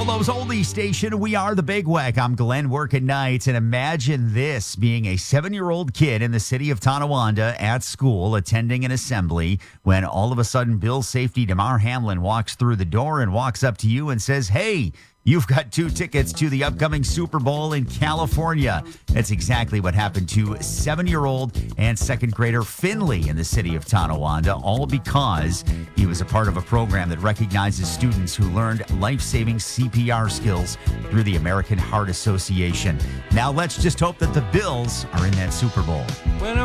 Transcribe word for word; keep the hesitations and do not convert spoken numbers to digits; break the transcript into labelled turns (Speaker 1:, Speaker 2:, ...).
Speaker 1: Buffalo's only station. We are the Big Weck. I'm Glenn working nights. And imagine this being a seven-year-old kid in the city of Tonawanda at school attending an assembly when all of a sudden Bill safety Damar Hamlin walks through the door and walks up to you and says, "Hey, you've got two tickets to the upcoming Super Bowl in California." That's exactly what happened to seven-year-old and second grader Finley in the city of Tonawanda, all because he was a part of a program that recognizes students who learned life-saving C P R skills through the American Heart Association. Now let's just hope that the Bills are in that Super Bowl.
Speaker 2: When